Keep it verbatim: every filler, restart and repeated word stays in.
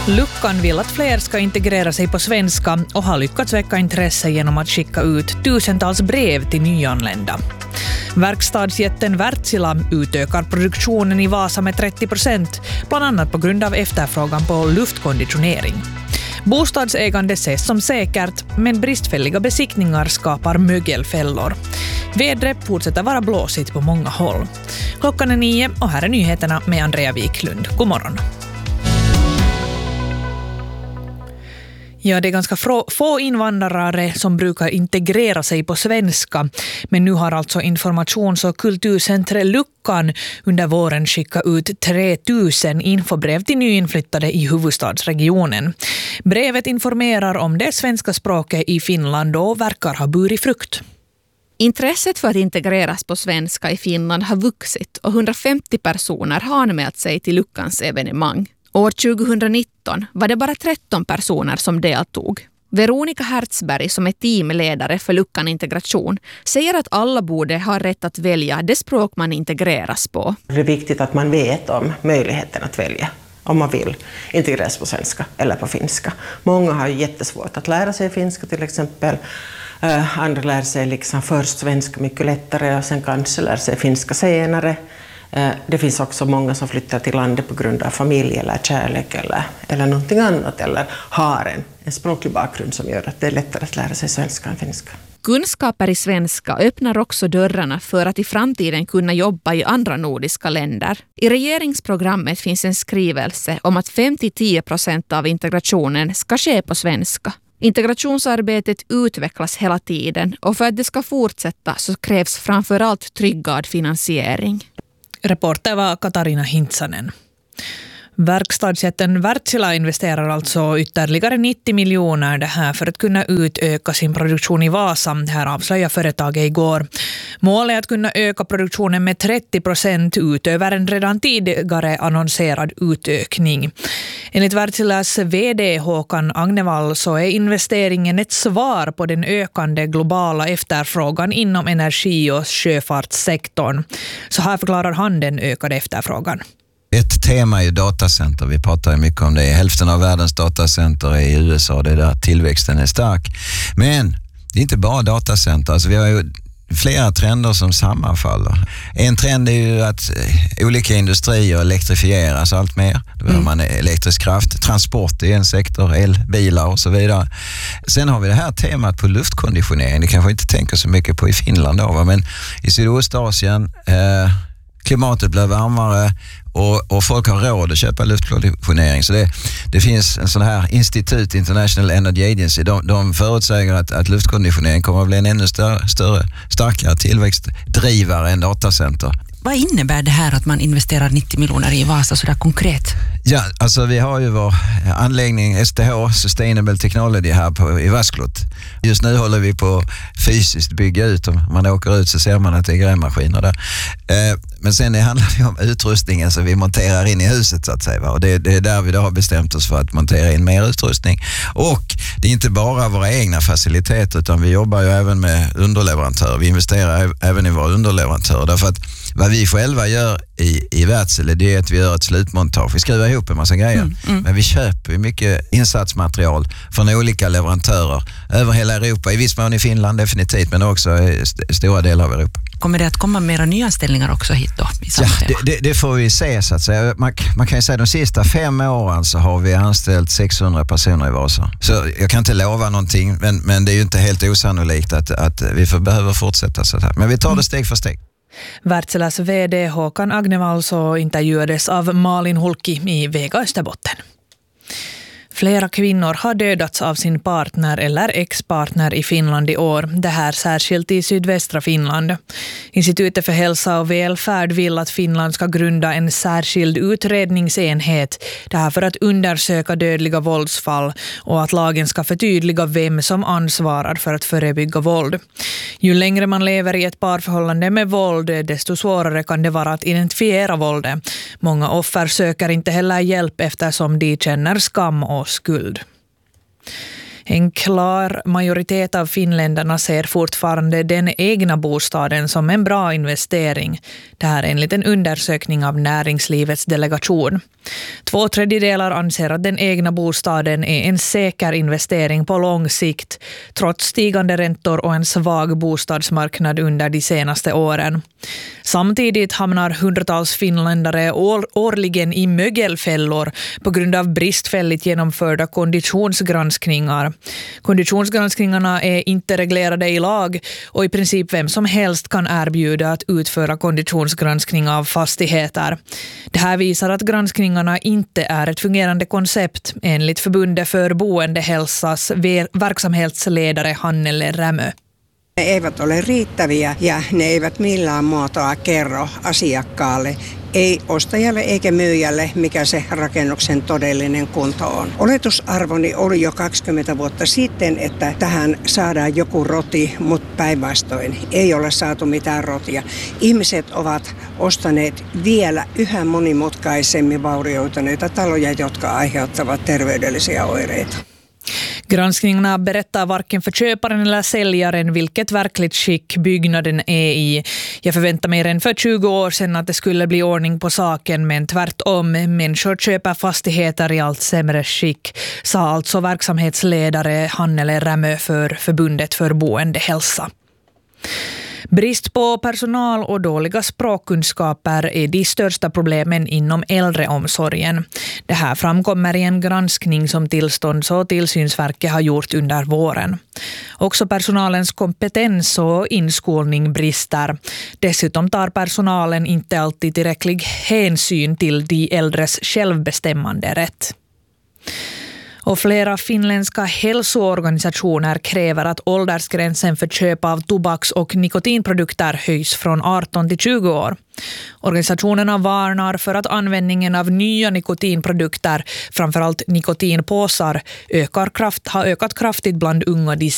Luckan vill att fler ska integrera sig på svenska och har lyckats väcka intresse genom att skicka ut tusentals brev till nyanlända. Verkstadsjätten Wärtsilä utökar produktionen i Vasa med trettio procent, bland annat på grund av efterfrågan på luftkonditionering. Bostadsägande ses som säkert, men bristfälliga besiktningar skapar mögelfällor. Vädret fortsätter vara blåsigt på många håll. Klockan är nio och här är nyheterna med Andrea Wiklund. God morgon. Ja, det är ganska få invandrare som brukar integrera sig på svenska, men nu har alltså informations- och kulturcentret Luckan under våren skickat ut tre tusen infobrev till nyinflyttade i huvudstadsregionen. Brevet informerar om det svenska språket i Finland och verkar ha burit frukt. Intresset för att integreras på svenska i Finland har vuxit och hundrafemtio personer har anmält sig till Luckans evenemang. År tjugonitton var det bara tretton personer som deltog. Veronica Hertzberg, som är teamledare för Luckan Integration, säger att alla borde ha rätt att välja det språk man integreras på. Det är viktigt att man vet om möjligheten att välja om man vill integreras på svenska eller på finska. Många har ju jättesvårt att lära sig finska till exempel. Uh, andra lär sig liksom först svenska mycket lättare och sen kanske lär sig finska senare. Det finns också många som flyttar till landet på grund av familj eller kärlek eller, eller någonting annat, eller har en, en språklig bakgrund som gör att det är lättare att lära sig svenska än finska. Kunskaper i svenska öppnar också dörrarna för att i framtiden kunna jobba i andra nordiska länder. I regeringsprogrammet finns en skrivelse om att fem till tio procent av integrationen ska ske på svenska. Integrationsarbetet utvecklas hela tiden och för att det ska fortsätta så krävs framförallt tryggad finansiering. Reporter var Katarina Hintsanen. Verkstadsjätten Wärtsilä investerar alltså ytterligare nittio miljoner det här för att kunna utöka sin produktion i Vasa. Det här avslöjar företaget igår. Målet är att kunna öka produktionen med trettio procent utöver en redan tidigare annonserad utökning. Enligt Wärtsiläs vd Håkan Agnevall så är investeringen ett svar på den ökande globala efterfrågan inom energi- och sjöfartssektorn. Så här förklarar han den ökade efterfrågan. Ett tema är ju datacenter. Vi pratar ju mycket om det. Hälften av världens datacenter är i U S A. Det är där tillväxten är stark. Men det är inte bara datacenter. Alltså vi har ju flera trender som sammanfaller. En trend är ju att olika industrier elektrifieras allt mer. Då behöver man elektrisk kraft. Transport är en sektor, elbilar och så vidare. Sen har vi det här temat på luftkonditionering. Det kanske inte tänker så mycket på i Finland då, va? Men i Sydostasien eh, klimatet blir varmare och, och folk har råd att köpa luftkonditionering. Så det, det finns en sån här institut, International Energy Agency, de, de förutsäger att, att luftkonditionering kommer att bli en ännu större, större starkare tillväxtdrivare än datacenter. Vad innebär det här att man investerar nittio miljoner i Vasa så där konkret? Ja, alltså vi har ju vår anläggning S T H, Sustainable Technology, här på, i Vasklot. Just nu håller vi på fysiskt bygga ut. Om man åker ut så ser man att det är grävmaskiner där. Eh, men sen det handlar det om utrustningen som vi monterar in i huset så att säga. Va? Och det, det är där vi då har bestämt oss för att montera in mer utrustning. Och det är inte bara våra egna faciliteter utan vi jobbar ju även med underleverantörer. Vi investerar även i våra underleverantörer därför att vad vi själva gör i, i Wärtsilä, det är att vi gör ett slutmontage. Vi skriver ihop en massa grejer. Mm, mm. Men vi köper mycket insatsmaterial från olika leverantörer över hela Europa. I viss mån i Finland definitivt, men också i st- stora delar av Europa. Kommer det att komma mera nyanställningar också hit då? I ja, det, det, det får vi se så att säga. Man, man kan ju säga att de sista fem åren så har vi anställt sexhundra personer i Vasa. Så jag kan inte lova någonting, men, men det är ju inte helt osannolikt att, att vi får, behöver fortsätta så här. Men vi tar det steg för steg. Wärtsiläs vd Håkan Agnevall så intervjuades av Malin Hulki i Vega Österbotten. Flera kvinnor har dödats av sin partner eller ex-partner i Finland i år. Det här särskilt i sydvästra Finland. Institutet för hälsa och välfärd vill att Finland ska grunda en särskild utredningsenhet. Det här för att undersöka dödliga våldsfall och att lagen ska förtydliga vem som ansvarar för att förebygga våld. Ju längre man lever i ett parförhållande med våld, desto svårare kan det vara att identifiera våldet. Många offer söker inte heller hjälp eftersom de känner skam och skuld. En klar majoritet av finländarna ser fortfarande den egna bostaden som en bra investering. Det här är enligt en undersökning av näringslivets delegation. Två tredjedelar anser att den egna bostaden är en säker investering på lång sikt, trots stigande räntor och en svag bostadsmarknad under de senaste åren. Samtidigt hamnar hundratals finländare år, årligen i mögelfällor på grund av bristfälligt genomförda konditionsgranskningar. Konditionsgranskningarna är inte reglerade i lag och i princip vem som helst kan erbjuda att utföra konditionsgranskning av fastigheter. Det här visar att granskningarna inte är ett fungerande koncept, enligt Förbundet för boendehälsas verksamhetsledare Hannele Rämö. Ne eivät ole riittäviä ja ne eivät millään muotoa kerro asiakkaalle, ei ostajalle eikä myyjälle, mikä se rakennuksen todellinen kunto on. Oletusarvoni oli jo kaksikymmentä vuotta sitten, että tähän saadaan joku roti, mutta päinvastoin ei ole saatu mitään rotia. Ihmiset ovat ostaneet vielä yhä monimutkaisemmin vaurioituneita taloja, jotka aiheuttavat terveydellisiä oireita. Granskningarna berättar varken för köparen eller säljaren vilket verkligt skick byggnaden är i. Jag förväntar mig redan för tjugo år sedan att det skulle bli ordning på saken, men tvärtom, människor köper fastigheter i allt sämre skick, sa alltså verksamhetsledare Hannele Rämö för Förbundet för boendehälsa. Brist på personal och dåliga språkkunskaper är de största problemen inom äldreomsorgen. Det här framkommer i en granskning som Tillstånds- och tillsynsverket har gjort under våren. Också personalens kompetens och inskolning brister. Dessutom tar personalen inte alltid tillräcklig hänsyn till de äldres självbestämmande rätt. Och flera finländska hälsoorganisationer kräver att åldersgränsen för köp av tobaks- och nikotinprodukter höjs från arton till tjugo år. Organisationerna varnar för att användningen av nya nikotinprodukter, framförallt nikotinpåsar, ökar kraft, har ökat kraftigt bland unga de